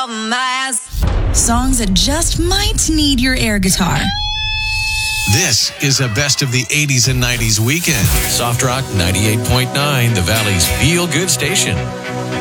Songs that just might need your air guitar. This is a best of the 80s and 90s weekend. Soft Rock 98.9, the Valley's feel-good station.